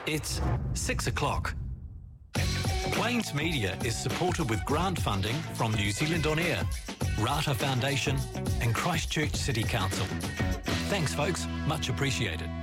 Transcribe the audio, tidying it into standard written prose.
It's 6 o'clock. Plains Media is supported with grant funding from New Zealand On Air, Rata Foundation and Christchurch City Council. Thanks folks, much appreciated.